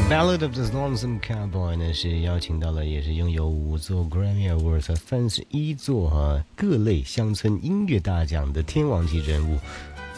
Ballad of the Lonesome Cowboy 呢是邀请到了，也是拥有5座 Grammy Awards 和31座各类乡村音乐大奖的天王级人物